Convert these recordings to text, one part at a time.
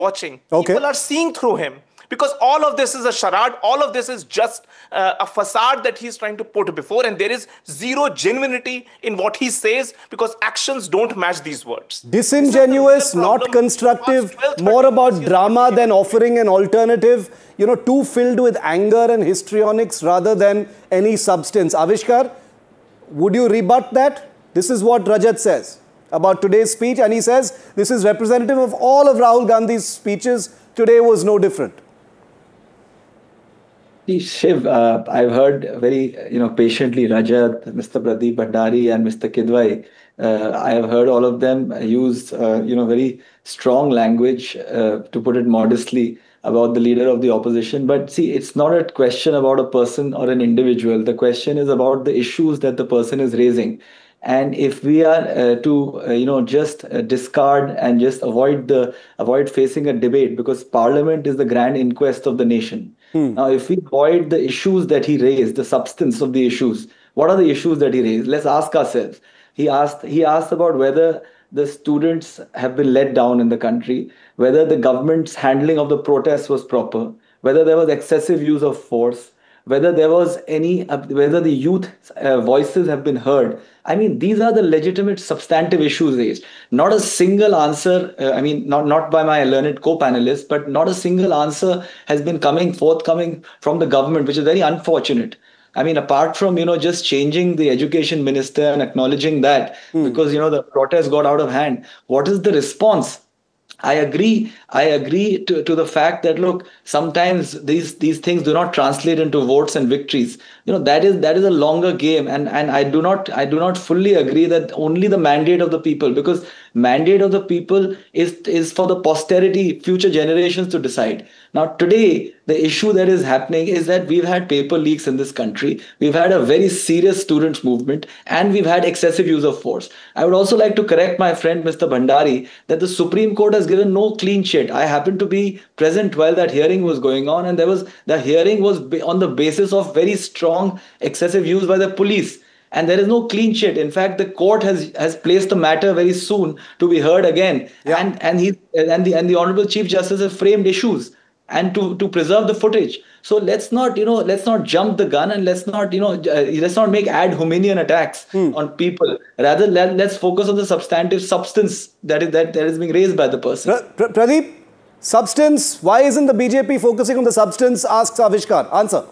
watching. Okay. People are seeing through him. Because all of this is a charade, all of this is just a facade that he's trying to put before, and there is zero genuinity in what he says because actions don't match these words. Disingenuous, not constructive, more about drama than offering an alternative, you know, too filled with anger and histrionics rather than any substance. Avishkar, would you rebut that? This is what Rajat says about today's speech, and he says this is representative of all of Rahul Gandhi's speeches. Today was no different. Shiv, I've heard very, patiently Rajat, Mr. Pradeep Bhandari, and Mr. Kidwai. I have heard all of them use, very strong language, to put it modestly, about the leader of the opposition. But see, it's not a question about a person or an individual. The question is about the issues that the person is raising. And if we are just discard and just avoid facing a debate, because Parliament is the grand inquest of the nation. Now, if we avoid the issues that he raised, the substance of the issues, what are the issues that he raised? Let's ask ourselves. He asked about whether the students have been let down in the country, whether the government's handling of the protests was proper, whether there was excessive use of force, whether there was whether the youth voices have been heard. I mean, these are the legitimate substantive issues raised. Not a single answer, not by my learned co-panelists, but not a single answer has been forthcoming from the government, which is very unfortunate. I mean, apart from, just changing the education minister and acknowledging that because, the protest got out of hand, what is the response? I agree to the fact that, look, sometimes these things do not translate into votes and victories. That is a longer game, and I do not fully agree that only the mandate of the people, because mandate of the people is for the posterity, future generations to decide. Now, today, the issue that is happening is that we've had paper leaks in this country. We've had a very serious students' movement, and we've had excessive use of force. I would also like to correct my friend, Mr. Bhandari, that the Supreme Court has given no clean sheet. I happened to be present while that hearing was going on, and the hearing was on the basis of very strong excessive use by the police. And there is no clean sheet. In fact, the court has placed the matter very soon to be heard again. Yeah. And the Honorable Chief Justice has framed issues and to preserve the footage. So let's not jump the gun, and let's not make ad hominem attacks on people. Rather, let's focus on the substance that is being raised by the person. Pradeep, substance. Why isn't the BJP focusing on the substance? Asks Avishkar. Answer.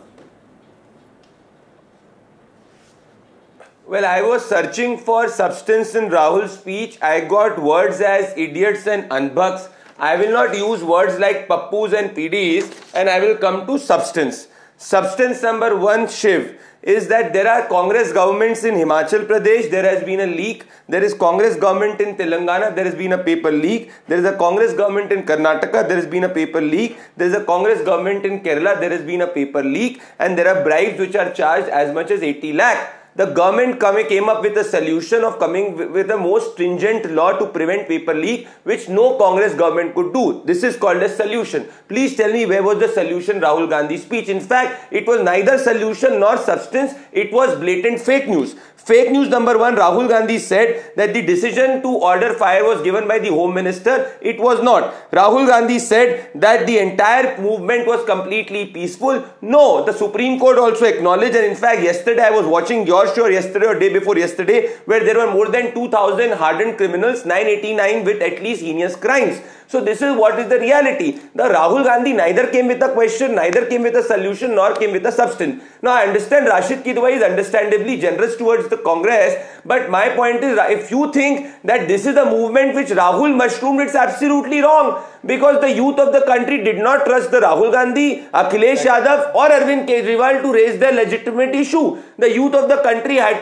Well, I was searching for substance in Rahul's speech. I got words as idiots and unbucks. I will not use words like pappus and PDs, and I will come to substance. Substance number one, Shiv, is that there are Congress governments in Himachal Pradesh. There has been a leak. There is Congress government in Telangana. There has been a paper leak. There is a Congress government in Karnataka. There has been a paper leak. There is a Congress government in Kerala. There has been a paper leak. And there are bribes which are charged as much as 80 lakh. The government came up with a solution of coming with a more stringent law to prevent paper leak, which no Congress government could do. This is called a solution. Please tell me, where was the solution Rahul Gandhi's speech? In fact, it was neither solution nor substance. It was blatant fake news. Fake news number one, Rahul Gandhi said that the decision to order fire was given by the Home Minister. It was not. Rahul Gandhi said that the entire movement was completely peaceful. No, the Supreme Court also acknowledged, and in fact, yesterday I was watching your show yesterday or day before yesterday, where there were more than 2,000 hardened criminals, 989 with at least heinous crimes. So this is what is the reality. The Rahul Gandhi neither came with a question, neither came with a solution, nor came with a substance. Now I understand Rashid Kidwai is understandably generous towards the Congress, but my point is, if you think that this is a movement which Rahul mushroomed, it's absolutely wrong. Because the youth of the country did not trust the Rahul Gandhi, Akhilesh Yadav or Arvind Kejriwal to raise their legitimate issue. The youth of the country had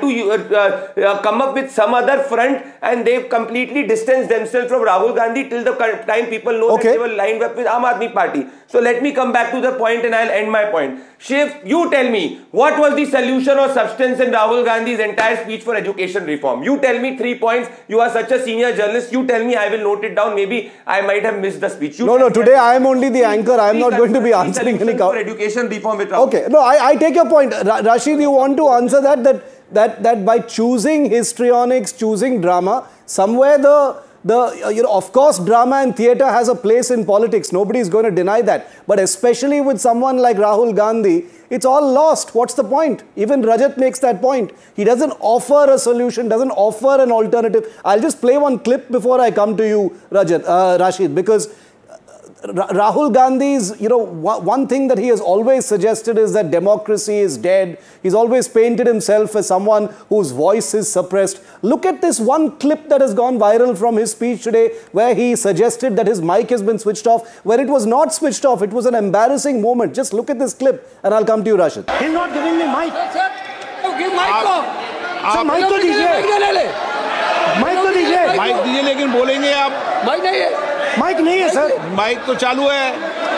to come up with some other front, and they've completely distanced themselves from Rahul Gandhi till the time people know that they were lined up with Aam Aadmi Party. So let me come back to the point and I'll end my point. Shiv, you tell me, what was the solution or substance in Rahul Gandhi's entire speech for education reform? You tell me 3 points. You are such a senior journalist. You tell me, I will note it down. Maybe I might have missed the speech. No, today I am only the anchor. I am not going to be answering any for education reform with Rahul. Okay, no, I take your point. Rashid, you want to answer that by choosing histrionics, choosing drama, somewhere the Of course, drama and theatre has a place in politics. Nobody is going to deny that. But especially with someone like Rahul Gandhi, it's all lost. What's the point? Even Rajat makes that point. He doesn't offer a solution, doesn't offer an alternative. I'll just play one clip before I come to you, Rashid, because Rahul Gandhi's, one thing that he has always suggested is that democracy is dead. He's always painted himself as someone whose voice is suppressed. Look at this one clip that has gone viral from his speech today, where he suggested that his mic has been switched off, where it was not switched off. It was an embarrassing moment. Just look at this clip and I'll come to you, Rashid. He's not giving me mic. give mic को mic तो दीजिए mic तो दीजिए mic दीजिए लेकिन बोलेंगे आप mic नहीं है माइक नहीं है सर माइक तो चालू है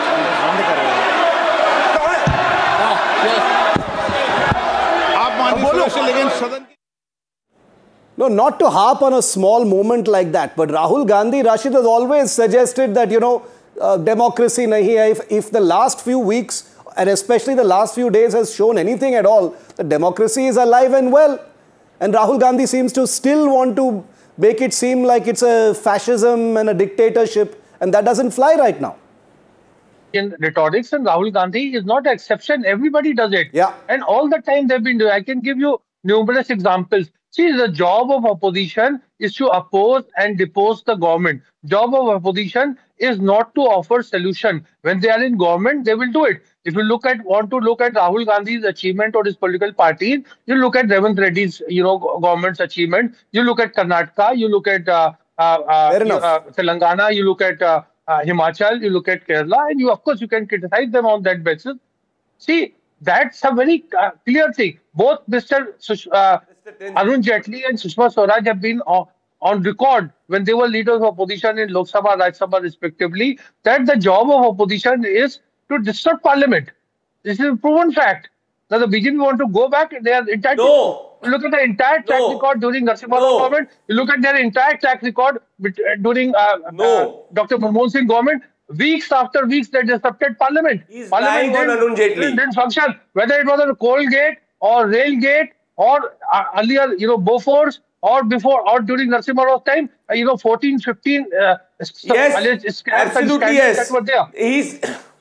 आप माननीय लेकिन सदन No, not to harp on a small moment like that, but Rahul Gandhi, Rashid has always suggested that, democracy nahi hai. If the last few weeks and especially the last few days has shown anything at all, the democracy is alive and well. And Rahul Gandhi seems to still want to make it seem like it's a fascism and a dictatorship, and that doesn't fly right now. In rhetorics, and Rahul Gandhi is not an exception. Everybody does it. Yeah. And all the time they've been doing. I can give you numerous examples. See, the job of opposition is to oppose and depose the government. Job of opposition is not to offer solution. When they are in government, they will do it. If you want to look at Rahul Gandhi's achievement or his political party, you look at Revanth Reddy's, government's achievement. You look at Karnataka. You look at Telangana. You look at Himachal. You look at Kerala, and of course, you can criticize them on that basis. See, that's a very clear thing. Both Mr. Arun Jaitley and Sushma Swaraj have been on record when they were leaders of opposition in Lok Sabha, Rajya Sabha respectively, that the job of opposition is to disrupt parliament. This is a proven fact. Now the BJP want to go back, they are entitled. No. Look at the entire track record during Narasimha Rao government. You look at their entire track record during Dr. Manmohan Singh government. Weeks after weeks, they disrupted parliament. He's Parliament lying on Arun Jaitley. Didn't function. Whether it was on coal gate or rail gate or earlier, Bofors or before or during Narasimha Rao's time, 14, 15 yes, absolutely yes. That were there. He's...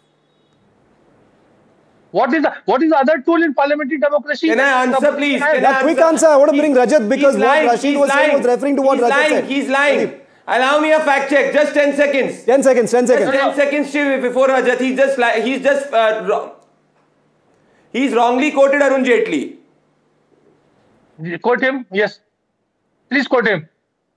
What is the other tool in parliamentary democracy? Can I answer, please? Quick answer. I want to bring Rajat because what Rashid was saying was referring to what Rajat said. He's lying. Allow me a fact check. Just 10 seconds. 10 seconds. 10 seconds. Just 10 seconds before Rajat. He's wrongly quoted Arun Jaitley. Quote him. Yes. Please quote him.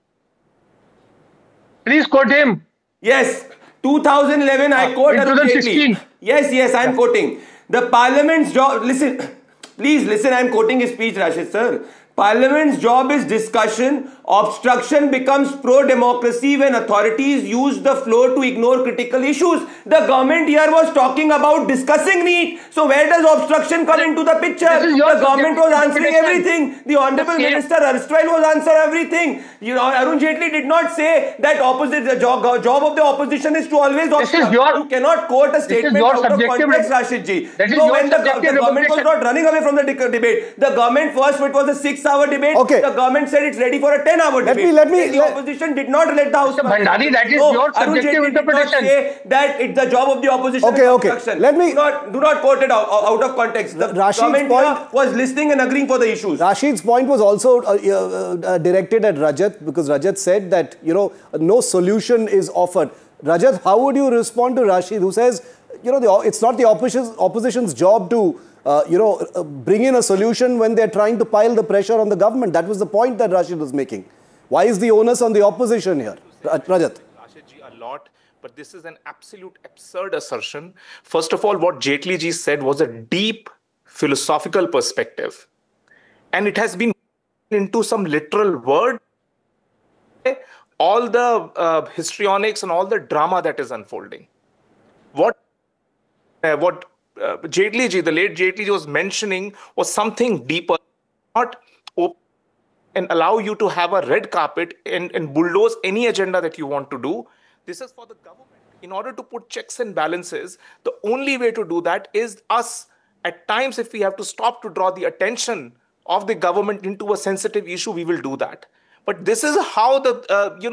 Please quote him. Yes. 2011, I quote Arun Jaitley. Yes, I am quoting. The parliament's job, listen, please listen, I am quoting his speech, Rashid sir. Parliament's job is discussion. Obstruction becomes pro-democracy when authorities use the floor to ignore critical issues. The government here was talking about discussing NEET. So where does obstruction come into the picture? The government was answering everything. The Honorable Minister erstwhile was answering everything. Arun Jaitley did not say that the job of the opposition is to always obstruct. You cannot quote a statement out of context, Rashid ji. When the government was not running away from the debate, the government first, it was a 6-hour debate. Okay. The government said it's ready for a 10-hour debate. The opposition did not let the House. Bhandari, that is your subjective interpretation. Did not say that it's the job of the opposition. Okay. Do not quote it out of context. The government was listening and agreeing for the issues. Rashid's point was also directed at Rajat because Rajat said that no solution is offered. Rajat, how would you respond to Rashid, who says it's not the opposition's job to bring in a solution when they're trying to pile the pressure on the government? That was the point that Rashid was making. Why is the onus on the opposition here? Rajat. Rashid ji, a lot, but this is an absolute absurd assertion. First of all, what Jaitley ji said was a deep philosophical perspective. And it has been into some literal word. All the histrionics and all the drama that is unfolding. What Jaitley ji, the late Jaitley ji was mentioning was something deeper, not open and allow you to have a red carpet and bulldoze any agenda that you want to do. This is for the government. In order to put checks and balances, the only way to do that is us. At times, if we have to stop to draw the attention of the government into a sensitive issue, we will do that. But this is how the,